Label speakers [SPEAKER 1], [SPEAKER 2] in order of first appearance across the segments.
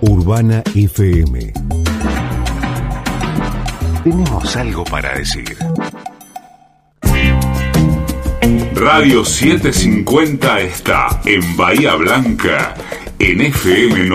[SPEAKER 1] Urbana FM. Tenemos algo para decir.
[SPEAKER 2] Radio 750 está en Bahía Blanca, en FM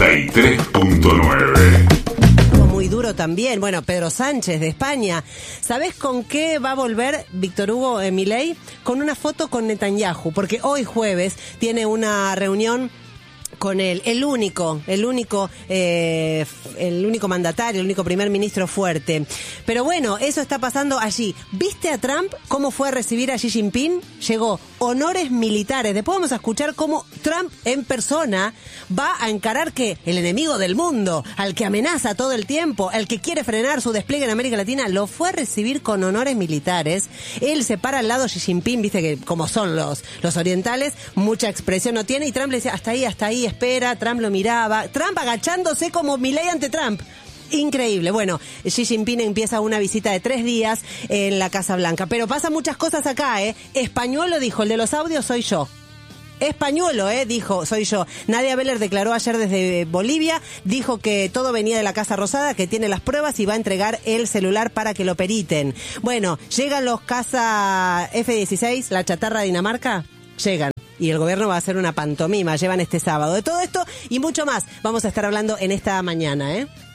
[SPEAKER 2] 93.9.
[SPEAKER 3] Muy duro también. Bueno, Pedro Sánchez de España. ¿Sabés con qué va a volver Víctor Hugo Milei? Con una foto con Netanyahu, porque hoy jueves tiene una reunión con él, el único mandatario, el único primer ministro fuerte. Pero bueno, eso está pasando allí. ¿Viste a Trump cómo fue a recibir a Xi Jinping? Llegó honores militares. Después vamos a escuchar cómo Trump en persona va a encarar que el enemigo del mundo, al que amenaza todo el tiempo, al que quiere frenar su despliegue en América Latina, lo fue a recibir con honores militares. Él se para al lado de Xi Jinping, viste que como son los orientales, mucha expresión no tiene, y Trump le decía, hasta ahí, espera. Trump lo miraba, Trump agachándose como Milei ante Trump. Increíble. Bueno, Xi Jinping empieza una visita de 3 días en la Casa Blanca, pero pasan muchas cosas acá, Españuelo dijo, el de los audios soy yo. Españuelo, dijo, soy yo. Nadia Beller declaró ayer desde Bolivia, dijo que todo venía de la Casa Rosada, que tiene las pruebas y va a entregar el celular para que lo periten. Bueno, llegan los caza F-16, la chatarra de Dinamarca, llegan. Y el gobierno va a hacer una pantomima, llevan este sábado. De todo esto y mucho más vamos a estar hablando en esta mañana,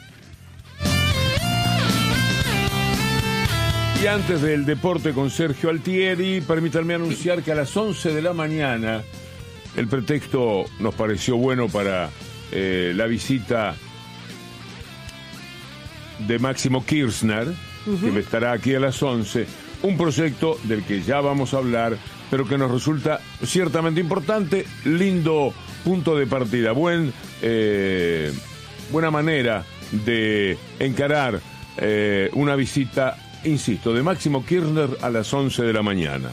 [SPEAKER 4] Y antes del deporte con Sergio Altieri, permítanme anunciar que a las 11 de la mañana, el pretexto nos pareció bueno para la visita de Máximo Kirchner, que estará aquí a las 11, un proyecto del que ya vamos a hablar, pero que nos resulta ciertamente importante, lindo punto de partida, buena manera de encarar una visita, insisto, de Máximo Kirchner a las 11 de la mañana.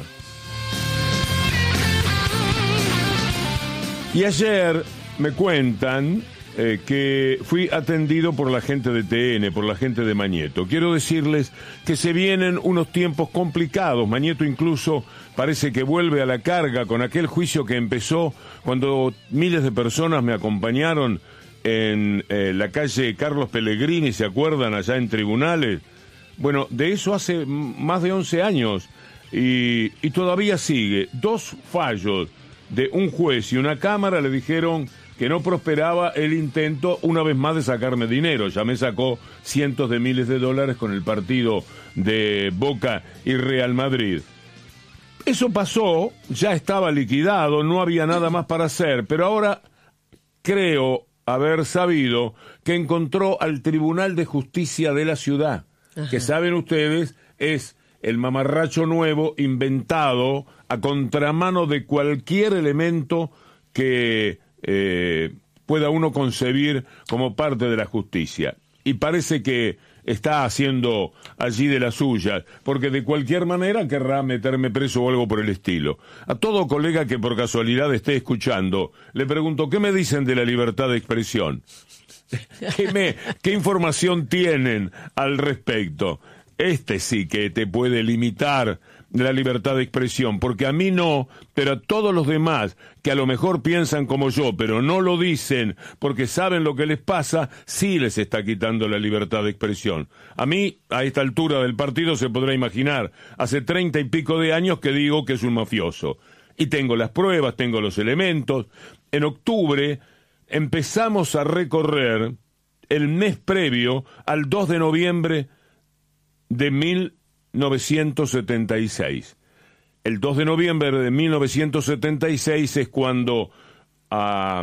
[SPEAKER 4] Y ayer me cuentan que fui atendido por la gente de TN, por la gente de Mañeto. Quiero decirles que se vienen unos tiempos complicados. Mañeto incluso parece que vuelve a la carga con aquel juicio que empezó cuando miles de personas me acompañaron en la calle Carlos Pellegrini, ¿se acuerdan? Allá en tribunales. Bueno, de eso hace más de 11 años y todavía sigue. 2 fallos de un juez y una cámara le dijeron que no prosperaba el intento una vez más de sacarme dinero. Ya me sacó cientos de miles de dólares con el partido de Boca y Real Madrid. Eso pasó, ya estaba liquidado, no había nada más para hacer, pero ahora creo haber sabido que encontró al Tribunal de Justicia de la ciudad, que saben ustedes es el mamarracho nuevo inventado a contramano de cualquier elemento que pueda uno concebir como parte de la justicia. Y parece que está haciendo allí de las suyas, porque de cualquier manera querrá meterme preso o algo por el estilo. A todo colega que por casualidad esté escuchando, le pregunto, ¿qué me dicen de la libertad de expresión? ¿Qué información tienen al respecto? Este sí que te puede limitar la libertad de expresión, porque a mí no, pero a todos los demás que a lo mejor piensan como yo, pero no lo dicen porque saben lo que les pasa, sí les está quitando la libertad de expresión. A mí, a esta altura del partido, se podrá imaginar, hace 30 y pico de años que digo que es un mafioso. Y tengo las pruebas, tengo los elementos. En octubre empezamos a recorrer el mes previo al 2 de noviembre de 1976. El 2 de noviembre de 1976 es cuando la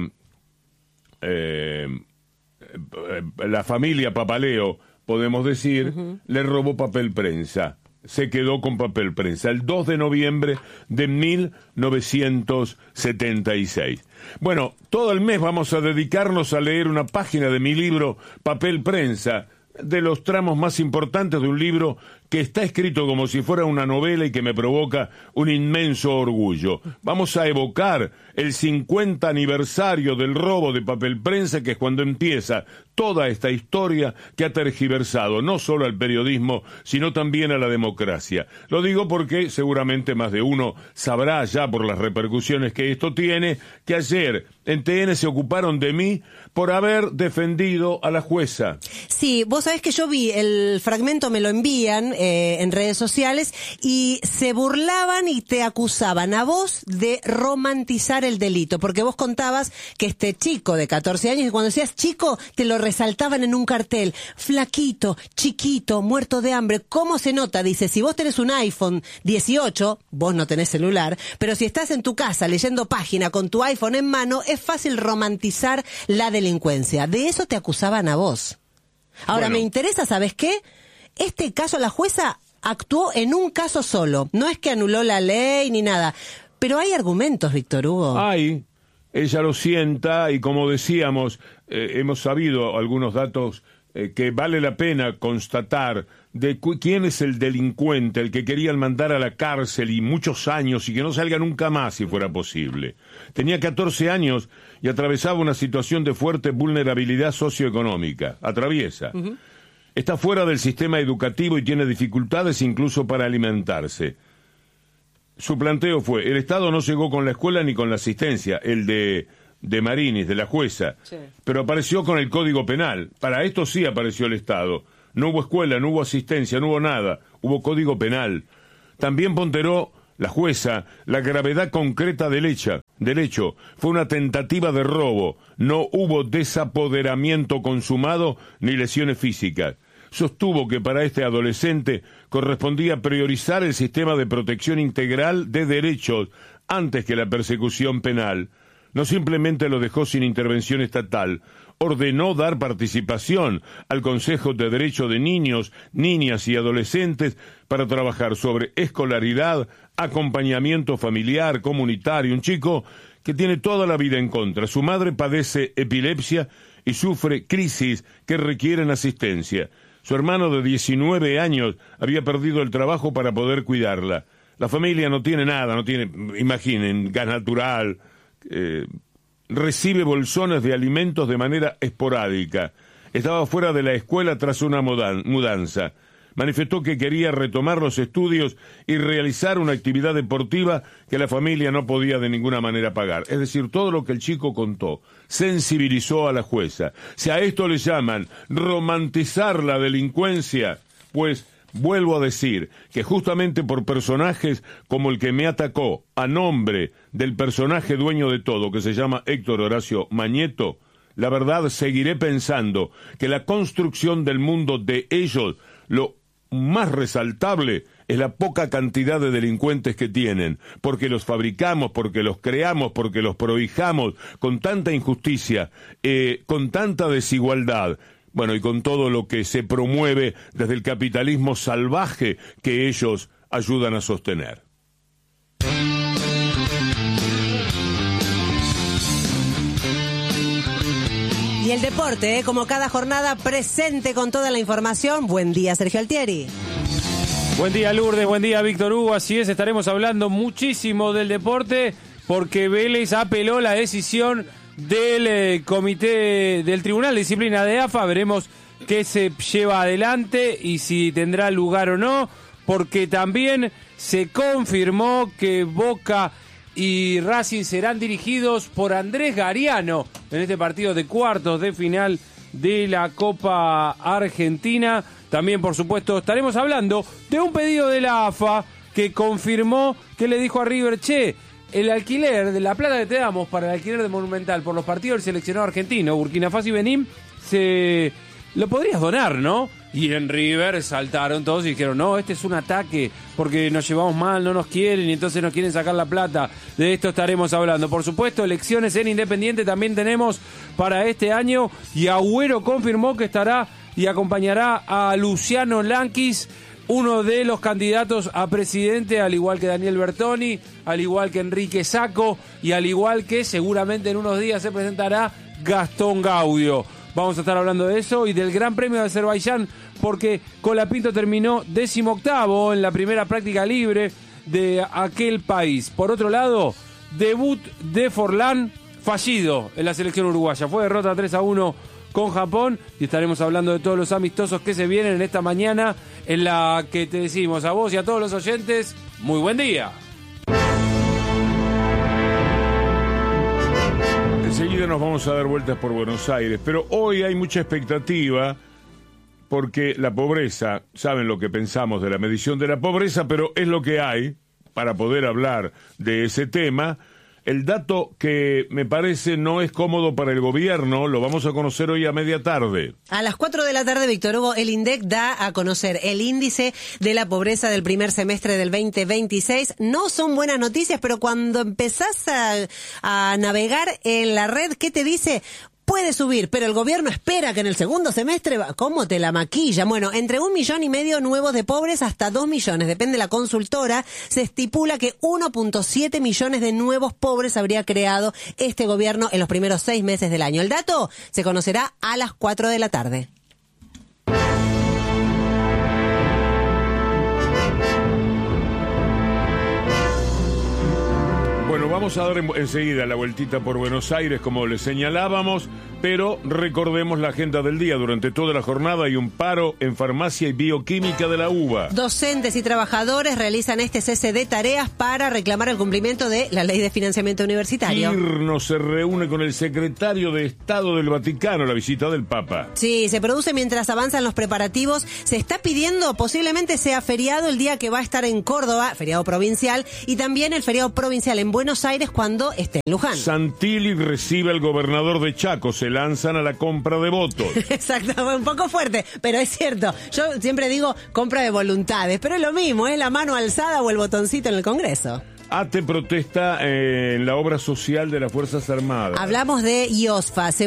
[SPEAKER 4] familia Papaleo, podemos decir, le robó papel prensa. Se quedó con papel prensa. El 2 de noviembre de 1976. Bueno, todo el mes vamos a dedicarnos a leer una página de mi libro Papel Prensa, de los tramos más importantes de un libro que está escrito como si fuera una novela y que me provoca un inmenso orgullo. Vamos a evocar el 50 aniversario del robo de papel prensa, que es cuando empieza toda esta historia que ha tergiversado no solo al periodismo, sino también a la democracia. Lo digo porque seguramente más de uno sabrá ya por las repercusiones que esto tiene, que ayer en TN se ocuparon de mí por haber defendido a la jueza.
[SPEAKER 3] Sí, vos sabés que yo vi el fragmento, me lo envían en redes sociales, y se burlaban y te acusaban a vos de romantizar el delito, porque vos contabas que este chico de 14 años, y cuando decías chico, te lo resaltaban en un cartel, flaquito, chiquito, muerto de hambre. ¿Cómo se nota? Dice, si vos tenés un iPhone 18, vos no tenés celular, pero si estás en tu casa leyendo página con tu iPhone en mano, es fácil romantizar la delincuencia. De eso te acusaban a vos. Ahora, me interesa, ¿sabes qué? Este caso, la jueza actuó en un caso solo. No es que anuló la ley ni nada. Pero hay argumentos, Víctor Hugo.
[SPEAKER 4] Hay. Ella lo sienta y, como decíamos, hemos sabido algunos datos que vale la pena constatar de quién es el delincuente, el que querían mandar a la cárcel y muchos años y que no salga nunca más si fuera posible. Tenía 14 años y atravesaba una situación de fuerte vulnerabilidad socioeconómica. Atraviesa. Está fuera del sistema educativo y tiene dificultades incluso para alimentarse. Su planteo fue, el Estado no llegó con la escuela ni con la asistencia, el de Marinis, de la jueza, sí, pero apareció con el Código Penal. Para esto sí apareció el Estado. No hubo escuela, no hubo asistencia, no hubo nada, hubo Código Penal. También ponderó la jueza la gravedad concreta del hecho. Fue una tentativa de robo, no hubo desapoderamiento consumado ni lesiones físicas. Sostuvo que para este adolescente correspondía priorizar el sistema de protección integral de derechos antes que la persecución penal. No simplemente lo dejó sin intervención estatal, ordenó dar participación al Consejo de Derecho de Niños, Niñas y Adolescentes para trabajar sobre escolaridad, acompañamiento familiar, comunitario. Un chico que tiene toda la vida en contra. Su madre padece epilepsia y sufre crisis que requieren asistencia. Su hermano de 19 años había perdido el trabajo para poder cuidarla. La familia no tiene nada, no tiene, imaginen, gas natural, recibe bolsones de alimentos de manera esporádica. Estaba fuera de la escuela tras una mudanza. Manifestó que quería retomar los estudios y realizar una actividad deportiva que la familia no podía de ninguna manera pagar. Es decir, todo lo que el chico contó sensibilizó a la jueza. Si a esto le llaman romantizar la delincuencia, pues vuelvo a decir que justamente por personajes como el que me atacó a nombre del personaje dueño de todo, que se llama Héctor Horacio Mañeto, la verdad seguiré pensando que la construcción del mundo de ellos, lo más resaltable es la poca cantidad de delincuentes que tienen, porque los fabricamos, porque los creamos, porque los prohijamos con tanta injusticia, con tanta desigualdad, bueno, y con todo lo que se promueve desde el capitalismo salvaje que ellos ayudan a sostener.
[SPEAKER 3] Y el deporte, como cada jornada, presente con toda la información. Buen día, Sergio Altieri.
[SPEAKER 5] Buen día, Lourdes. Buen día, Víctor Hugo. Así es, estaremos hablando muchísimo del deporte porque Vélez apeló la decisión del comité del Tribunal de Disciplina de AFA. Veremos qué se lleva adelante y si tendrá lugar o no, porque también se confirmó que Boca y Racing serán dirigidos por Andrés Gariano en este partido de cuartos de final de la Copa Argentina. También, por supuesto, estaremos hablando de un pedido de la AFA que confirmó que le dijo a River, che, el alquiler de la plata que te damos para el alquiler de Monumental por los partidos del seleccionado argentino, Burkina Faso y Benín, lo podrías donar, ¿no? Y en River saltaron todos y dijeron, no, este es un ataque porque nos llevamos mal, no nos quieren y entonces nos quieren sacar la plata. De esto estaremos hablando. Por supuesto, elecciones en Independiente también tenemos para este año y Agüero confirmó que estará y acompañará a Luciano Lanquis, uno de los candidatos a presidente, al igual que Daniel Bertoni, al igual que Enrique Sacco y al igual que seguramente en unos días se presentará Gastón Gaudio. Vamos a estar hablando de eso y del Gran Premio de Azerbaiyán, porque Colapinto terminó 18º en la primera práctica libre de aquel país. Por otro lado, debut de Forlán fallido en la selección uruguaya. Fue derrota 3-1 con Japón y estaremos hablando de todos los amistosos que se vienen en esta mañana, en la que te decimos a vos y a todos los oyentes, muy buen día.
[SPEAKER 4] Enseguida nos vamos a dar vueltas por Buenos Aires, pero hoy hay mucha expectativa porque la pobreza, saben lo que pensamos de la medición de la pobreza, pero es lo que hay para poder hablar de ese tema. El dato que me parece no es cómodo para el gobierno, lo vamos a conocer hoy a media tarde.
[SPEAKER 3] A las 4 de la tarde, Víctor Hugo, el INDEC da a conocer el índice de la pobreza del primer semestre del 2026. No son buenas noticias, pero cuando empezás a navegar en la red, ¿qué te dice? Puede subir, pero el gobierno espera que en el segundo semestre, ¿cómo te la maquilla? Bueno, entre 1,5 millones nuevos de pobres hasta 2 millones, depende de la consultora, se estipula que 1,7 millones de nuevos pobres habría creado este gobierno en los primeros 6 meses del año. El dato se conocerá a las 4 de la tarde.
[SPEAKER 4] Bueno, vamos a dar enseguida la vueltita por Buenos Aires, como les señalábamos, pero recordemos la agenda del día. Durante toda la jornada hay un paro en farmacia y bioquímica de la UBA.
[SPEAKER 3] Docentes y trabajadores realizan este cese de tareas para reclamar el cumplimiento de la ley de financiamiento universitario.
[SPEAKER 4] Quirno se reúne con el secretario de Estado del Vaticano, la visita del Papa.
[SPEAKER 3] Sí, se produce mientras avanzan los preparativos. Se está pidiendo posiblemente sea feriado el día que va a estar en Córdoba, feriado provincial, y también el feriado provincial en Buenos Aires cuando esté en Luján.
[SPEAKER 4] Santilli recibe al gobernador de Chaco, se lanzan a la compra de votos.
[SPEAKER 3] Exacto, un poco fuerte, pero es cierto. Yo siempre digo compra de voluntades, pero es lo mismo, es la mano alzada o el botoncito en el Congreso.
[SPEAKER 4] ATE protesta en la obra social de las Fuerzas Armadas.
[SPEAKER 3] Hablamos de IOSFA.